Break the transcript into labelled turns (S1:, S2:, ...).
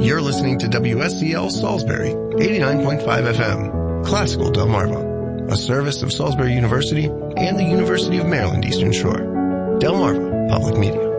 S1: You're listening to WSCL Salisbury, 89.5 FM, Classical Delmarva, a service of Salisbury University and the University of Maryland Eastern Shore. Delmarva Public Media.